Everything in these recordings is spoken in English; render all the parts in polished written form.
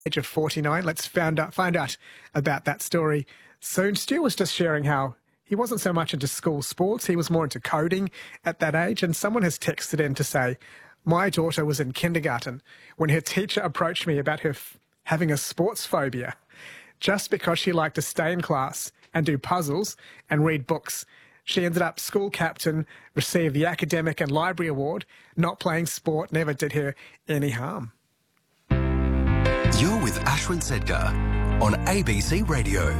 age of 49. Let's find out about that story soon. Stu was just sharing how he wasn't so much into school sports. He was more into coding at that age. And someone has texted in to say, my daughter was in kindergarten when her teacher approached me about her having a sports phobia just because she liked to stay in class and do puzzles and read books. She ended up school captain, received the academic and library award. Not playing sport never did her any harm. You're with Ashwin Sedgar on ABC Radio.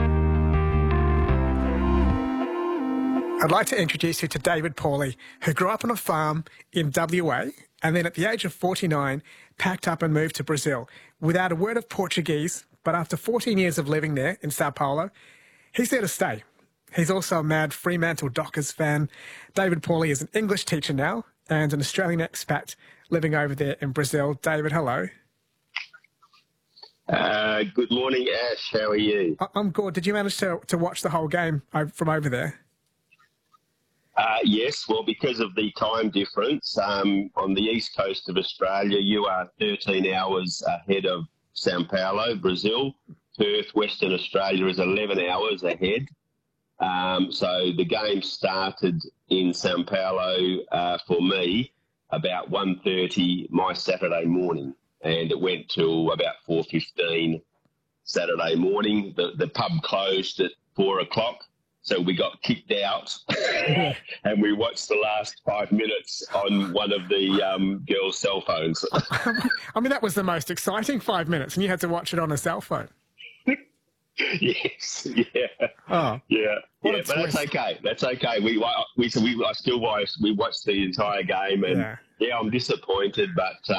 I'd like to introduce you to David Pauly, who grew up on a farm in WA and then at the age of 49 packed up and moved to Brazil without a word of Portuguese, but after 14 years of living there in Sao Paulo, he's there to stay. He's also a mad Fremantle Dockers fan. David Pauly is an English teacher now and an Australian expat living over there in Brazil. David, hello. Good morning, Ash. How are you? I'm good. Did you manage to watch the whole game from over there? Yes, well, because of the time difference, on the east coast of Australia, you are 13 hours ahead of Sao Paulo, Brazil. Perth, Western Australia is 11 hours ahead. So the game started in Sao Paulo for me about 1:30 my Saturday morning, and it went till about 4:15 Saturday morning. The pub closed at 4 o'clock. So we got kicked out and we watched the last 5 minutes on one of the girls' cell phones. I mean, that was the most exciting 5 minutes and you had to watch it on a cell phone. Yes, yeah. Oh, yeah. What Yeah, but that's okay. That's okay. We watched the entire game and I'm disappointed, but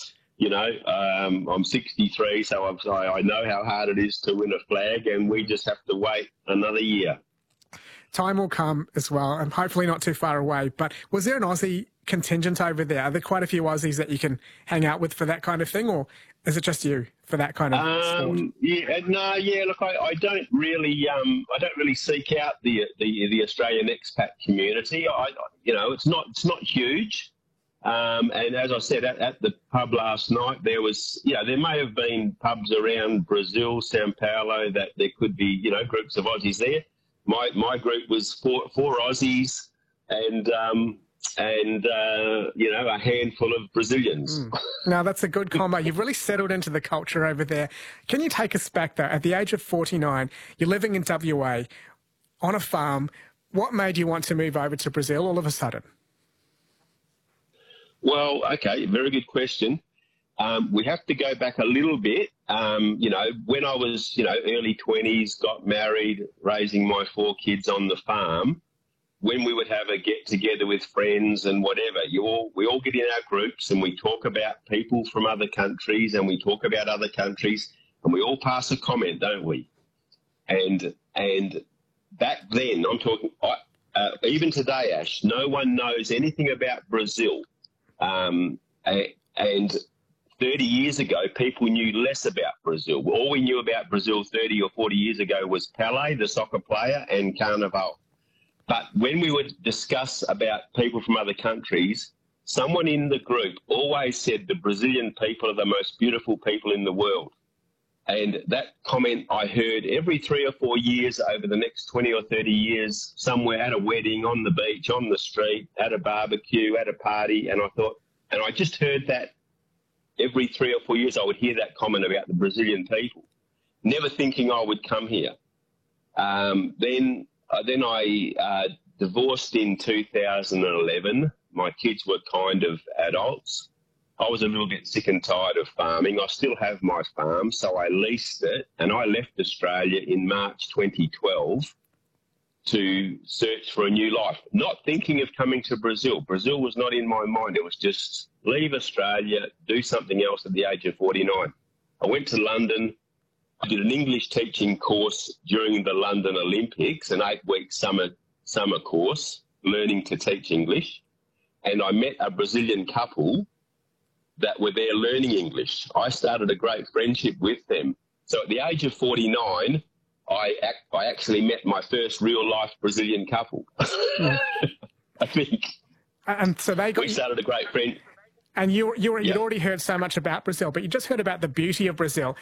I'm 63, so I know how hard it is to win a flag, and we just have to wait another year. Time will come as well, and hopefully not too far away. But was there an Aussie contingent over there? Are there quite a few Aussies that you can hang out with for that kind of thing, or is it just you for that kind of sport? Look, I don't really seek out the Australian expat community. It's not huge. And as I said, at the pub last night, there may have been pubs around Brazil, Sao Paulo, that there could be, groups of Aussies there. My group was four Aussies and a handful of Brazilians. Now, that's a good combo. You've really settled into the culture over there. Can you take us back, though? At the age of 49, you're living in WA on a farm. What made you want to move over to Brazil all of a sudden? Well, okay, very good question. We have to go back a little bit. When I was, early 20s, got married, raising my 4 kids on the farm, when we would have a get-together with friends and whatever, we all get in our groups and we talk about people from other countries and we talk about other countries and we all pass a comment, don't we? And back then, I'm talking, even today, Ash, no one knows anything about Brazil. And 30 years ago, people knew less about Brazil. All we knew about Brazil 30 or 40 years ago was Pelé, the soccer player, and Carnival. But when we would discuss about people from other countries, someone in the group always said the Brazilian people are the most beautiful people in the world. And that comment I heard every 3 or 4 years over the next 20 or 30 years, somewhere at a wedding, on the beach, on the street, at a barbecue, at a party. And I just heard that every 3 or 4 years I would hear that comment about the Brazilian people, never thinking I would come here. Then I divorced in 2011. My kids were kind of adults. I was a little bit sick and tired of farming. I still have my farm, so I leased it, and I left Australia in March 2012 to search for a new life, not thinking of coming to Brazil. Brazil was not in my mind. It was just leave Australia, do something else at the age of 49. I went to London. I did an English teaching course during the London Olympics, an 8-week summer course, learning to teach English, and I met a Brazilian couple that were there learning English. I started a great friendship with them. So at the age of 49, I actually met my first real-life Brazilian couple, I think. And so we started a great friend. And you'd already heard so much about Brazil, but you just heard about the beauty of Brazil.